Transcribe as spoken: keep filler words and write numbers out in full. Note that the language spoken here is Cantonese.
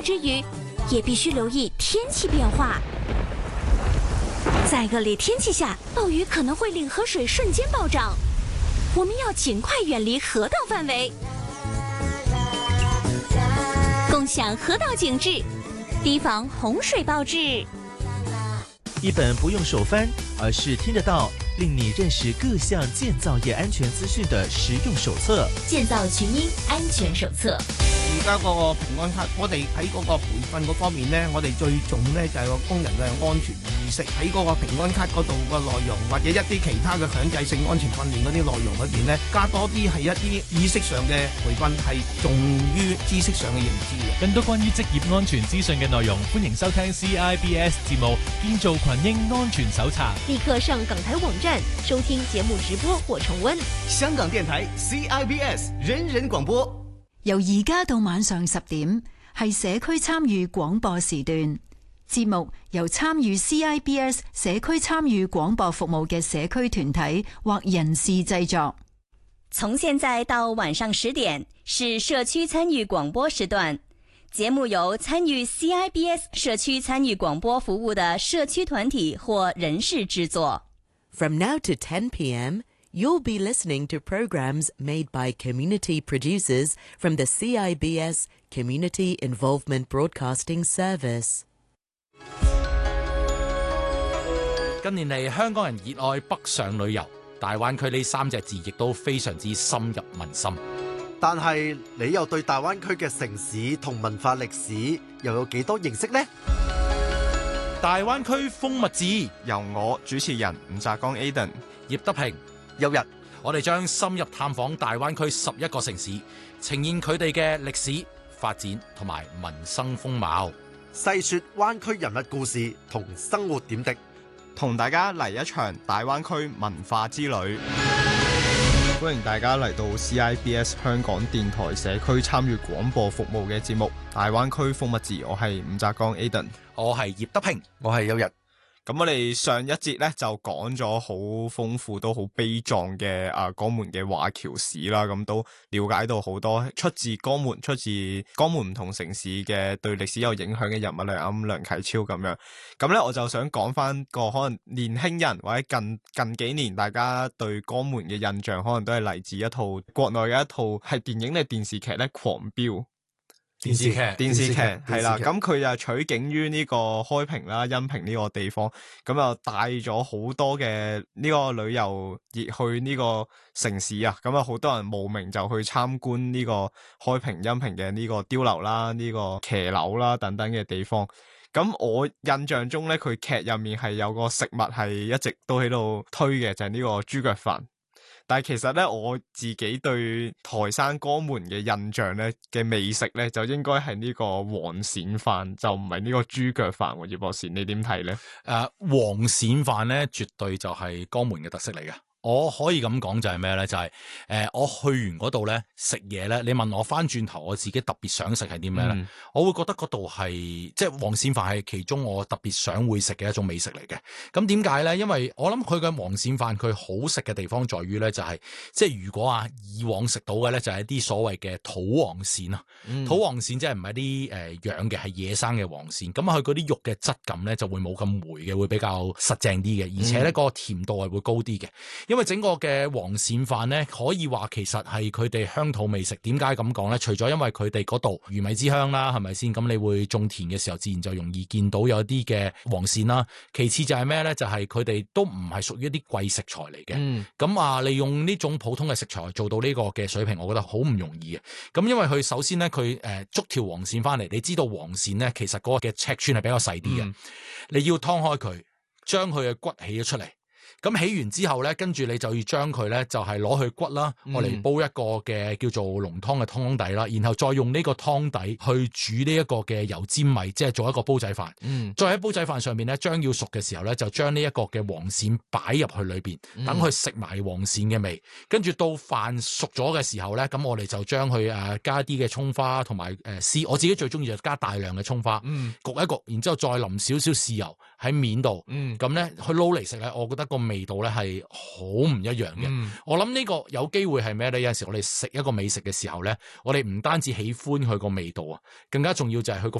之余，也必须留意天气变化。在恶劣天气下，暴雨可能会令河水瞬间暴涨，我们要尽快远离河道范围，共享河道景致，提防洪水暴至。 一本不用手翻，而是听得到，令你认识各项建造业安全資訊的實用手冊。 建造群英安全手冊。 而家嗰個平安卡，我哋喺嗰個培訓嗰方面呢，我哋最重呢就係個工人嘅安全意識。喺嗰個平安卡嗰度個內容，或者一啲其他嘅強制性安全訓練嗰啲內容裏邊呢，加多啲係一啲意識上嘅培訓，係重於知識上嘅認知嘅。 更多關於職業安全資訊嘅內容，歡迎收聽 C I B S 節目《建造群英安全手冊》。 立刻上港台網站收聽節目直播或重溫。 香港電台 C I B S 人人廣播。 由而家到晚上十點係社區參與廣播時段，節目由參與 C I B S 社區參與廣播服務嘅社區團體或人士製作。 從現在到晚上十點是社區參與廣播時段，節目由參與 C I B S 社區參與廣播服務的社區團體或人士製作。 From now to ten p.m., you'll be listening to programs made by community producers from the C I B S Community Involvement Broadcasting Service. 近年嚟，香港人熱愛北上旅遊，大灣區呢三隻字亦都非常之深入民心。 但係你又對大灣區嘅城市同文化歷史又有幾多認識呢？ 大灣區風物誌由我主持人吳澤剛 Aden、 葉德平、 有日， 我哋將深入探訪大灣區十一個城市，呈現佢哋嘅歷史發展同埋民生風貌， 細說灣區人物故事同生活點滴， 同大家嚟一場大灣區文化之旅。歡迎大家嚟到 C I B S 香港電台社區參與廣播服務嘅節目《大灣區風物誌》，我係伍澤剛 Aden， 我係葉德平， 我係有日。 咁我哋上一節咧就講咗好豐富都好悲壯嘅啊江門嘅華僑史啦，咁都了解到好多出自江門、出自江門唔同城市嘅對歷史有影響嘅人物，例如啱梁啟超咁樣。咁咧我就想講翻個可能年輕人或者近近幾年大家對江門嘅印象，可能都係嚟自一套國內嘅一套係電影定電視劇咧《狂飆》。 電視劇， 電視劇係啦，咁佢就取景於呢個開平啦、恩平呢個地方，咁就帶咗好多嘅呢個旅遊熱去呢個城市啊，咁啊好多人慕名就去參觀呢個開平、恩平嘅呢個碉樓啦、呢個騎樓啦等等嘅地方。咁我印象中咧，佢劇入面係有個食物係一直都喺度推嘅，就係呢個豬腳飯。但係其實咧，我自己對台山江門嘅印象咧嘅美食咧，就應該係呢個黃鱔飯，就唔係呢個豬腳飯。葉博士，你點睇咧？誒、 呃，黃鱔飯咧，絕對就係江門嘅特色嚟嘅。我可以咁講就係咩咧？就係、是、誒、呃，我去完嗰度咧食嘢咧，你問我翻轉頭，我自己特別想食係啲咩咧？嗯、我會覺得嗰度係即係黃鱔飯係其中我特別想會食嘅一種美食嚟嘅。咁點解咧？因為我諗佢嘅黃鱔飯佢好食嘅地方在於咧，就係、是、即係如果啊以往食到嘅咧，就係一啲所謂嘅土黃鱔啊。嗯、土黃鱔即係唔係啲誒養嘅，係野生嘅黃鱔。咁佢嗰啲肉嘅質感咧就會冇咁霉嘅，會比較實淨啲嘅，而且咧個甜度係會高啲嘅。因為整個嘅黃鱔飯咧，可以話其實係佢哋鄉土美食。點解咁講咧？除咗因為佢哋嗰度魚米之鄉啦，係咪先？咁你會種田嘅時候，自然就容易見到有啲嘅黃鱔啦。其次就係咩咧？就係佢哋都唔係屬於一啲貴食材嚟嘅。咁、嗯、啊，利用呢種普通嘅食材做到呢個嘅水平，我覺得好唔容易嘅。咁因為佢首先咧，佢誒捉條黃鱔翻嚟，你知道黃鱔咧其實嗰個嘅尺寸係比較細啲嘅，嗯、你要劏開佢，將佢嘅骨起咗出嚟。咁起完之後咧，跟住你就要將佢咧就係攞去骨啦，我嚟、嗯、煲一個嘅叫做濃湯嘅湯底啦，然後再用呢個湯底去煮呢一個嘅油煎米，即係做一個煲仔飯。嗯，再喺煲仔飯上面咧，將要熟嘅時候咧，就將呢一個嘅黃鱔擺入去裏邊，等佢食埋黃鱔嘅味。跟住到飯熟咗嘅時候咧，咁我哋就將佢誒加啲嘅蔥花同埋誒絲，我自己最中意就加大量嘅蔥花，嗯、焗一焗，然之後再淋少少豉油喺面度，咁咧、嗯、去撈嚟食咧，我覺得個味道咧係好唔一樣嘅。嗯、我諗呢個有機會係咩咧？有陣時我哋食一個美食嘅時候咧，我哋唔單止喜歡佢個味道啊，更加重要就係佢個